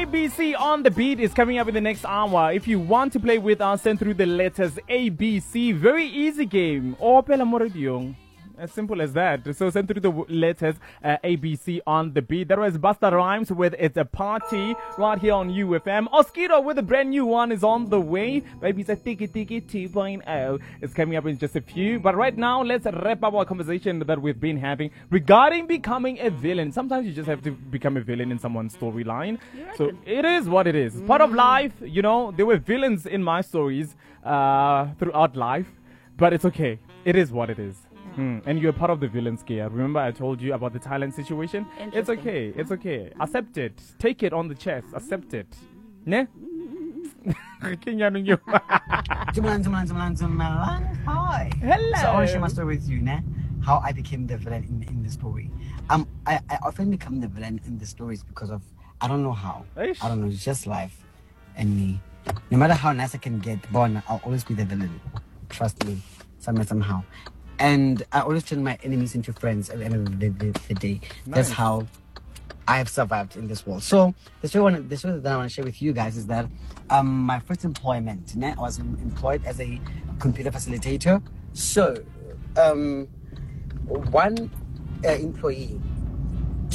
ABC on the beat is coming up in the next hour. If you want to play with us, send through the letters ABC. Very easy game. Opela Morediong. As simple as that. So send through the letters ABC on the beat. That was Busta Rhymes with It's a Party right here on UFM. Oskido with a brand new one is on the way. Baby, it's a Tiki Tiki 2.0. It's coming up in just a few. But right now, let's wrap up our conversation that we've been having regarding becoming a villain. Sometimes you just have to become a villain in someone's storyline. So it is what it is. Part of life, you know, there were villains in my stories throughout life. But it's okay. It is what it is. And you're part of the villain scare. Remember I told you about the Thailand situation? It's okay. It's okay. Accept it. Take it on the chest. Accept it. Ne? Hi. Hello. So I want to share my story with you, ne? How I became the villain in the story. I often become the villain in the stories because of, I don't know how. Eish. I don't know, it's just life and me. No matter how nice I can get born, I'll always be the villain. Trust me, somehow. And I always turn my enemies into friends at the end of the day. Nice. That's how I have survived in this world. So the story that I want to share with you guys is that my first employment, I was employed as a computer facilitator. So one employee